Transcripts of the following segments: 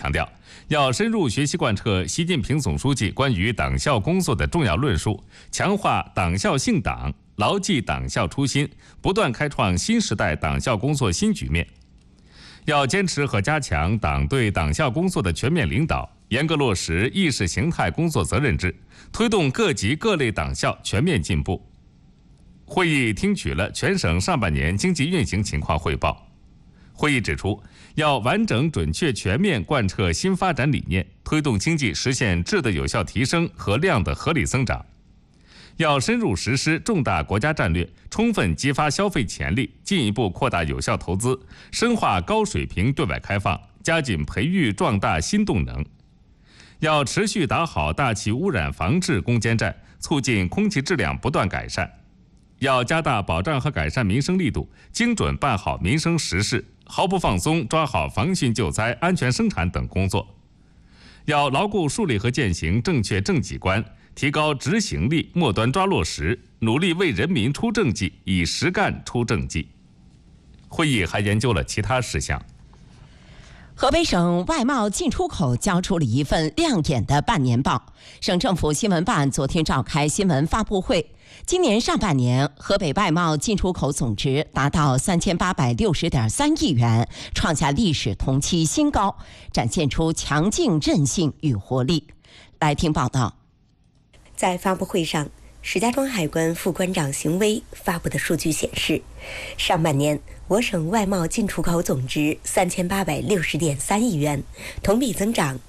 强调，要深入学习贯彻习近平总书记关于党校工作的重要论述，强化党校信党，牢记党校初心，不断开创新时代党校工作新局面。要坚持和加强党对党校工作的全面领导，严格落实意识形态工作责任制，推动各级各类党校全面进步。会议听取了全省上半年经济运行情况汇报。会议指出，要完整、准确、全面贯彻新发展理念，推动经济实现质的有效提升和量的合理增长。要深入实施重大国家战略，充分激发消费潜力，进一步扩大有效投资，深化高水平对外开放，加紧培育壮大新动能。要持续打好大气污染防治攻坚战，促进空气质量不断改善。要加大保障和改善民生力度，精准办好民生实事，毫不放松抓好防汛救灾、安全生产等工作。要牢固树立和践行正确政绩观，提高执行力，末端抓落实，努力为人民出政绩，以实干出政绩。会议还研究了其他事项。 河北省外贸进出口交出了一份亮眼的半年报。省政府新闻办昨天召开新闻发布会，今年上半年，河北外贸进出口总值达到3860.3亿元，创下历史同期新高，展现出强劲韧性与活力。来听报道。 在发布会上，石家庄海关副关长邢威发布的数据显示，上半年我省外贸进出口总值3860.3亿元，同比增长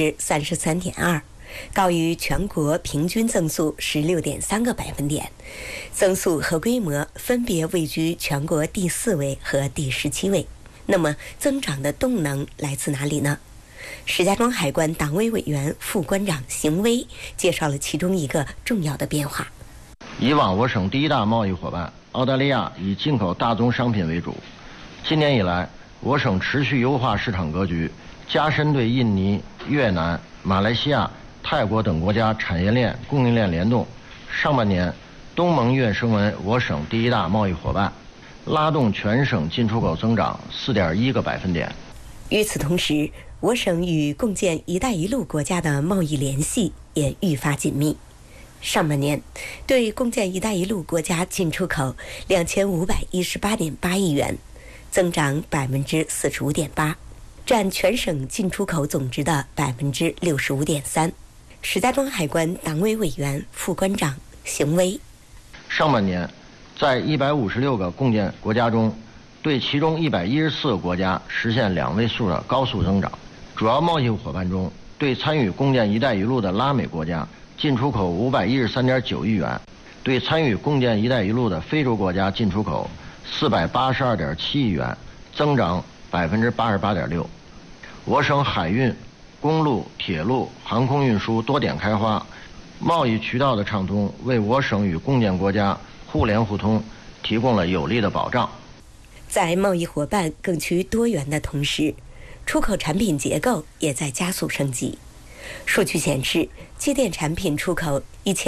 33.2%，高于全国平均增速16.3个百分点，增速和规模分别位居全国第4位和第17位。那么，增长的动能来自哪里呢？石家庄海关党委委员、副关长邢威介绍了其中一个重要的变化。 以往我省第一大贸易伙伴澳大利亚以进口大宗商品为主，今年以来，我省持续优化市场格局，加深对印尼、越南、马来西亚、泰国等国家产业链、供应链联动。上半年，东盟跃升为我省第一大贸易伙伴，拉动全省进出口增长4.1个百分点。 与此同时，我省与共建“一带一路”国家的贸易联系也愈发紧密。上半年，对共建“一带一路”国家进出口2518.8亿元，增长45.8%，占全省进出口总值的65.3%。石家庄海关党委委员、副关长邢威： 上半年，在156个共建国家中，对其中114个国家实现2位数的高速增长。主要贸易伙伴中，对参与共建“一带一路”的拉美国家进出口513.9亿元，对参与共建“一带一路”的非洲国家进出口482.7亿元，增长88.6%。我省海运、公路、铁路、航空运输多点开花，贸易渠道的畅通，为我省与共建国家互联互通提供了有力的保障。 在贸易伙伴更趋多元的同时，出口产品结构也在加速升级。数据显示，机电产品出口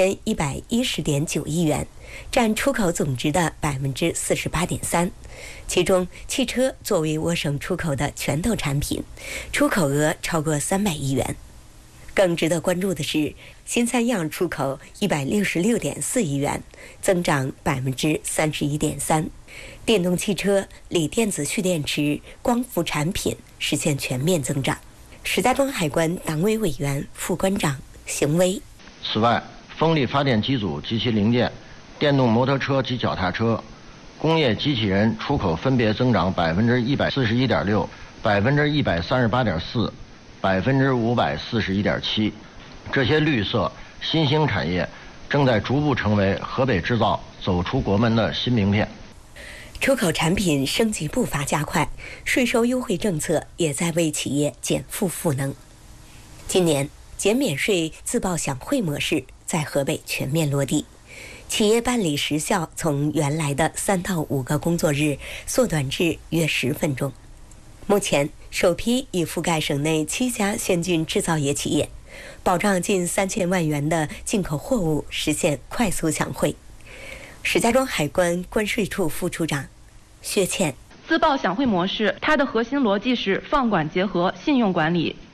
1110.9亿元，占出口总值的48.3%。其中，汽车作为我省出口的拳头产品，出口额超过300亿元。更值得关注的是，新三样出口166.4亿元，增长31.3%。电动汽车、锂电子蓄电池、光伏产品实现全面增长。石家庄海关党委委员、副关长邢威： 此外，风力发电机组及其零件、电动摩托车及脚踏车、工业机器人出口分别增长141.6%、138.4%、541.7%。这些绿色新兴产业正在逐步成为河北制造走出国门的新名片。 出口产品升级步伐加快，税收优惠政策也在为企业减负赋能。今年，减免税自报享汇模式在河北全面落地，企业办理时效从原来的3到5个工作日缩短至约10分钟。目前，首批已覆盖省内7家先进制造业企业，保障近3000万元的进口货物实现快速享汇。石家庄海关关税处副处长薛倩： 自报享汇模式，它的核心逻辑是放管结合、信用管理。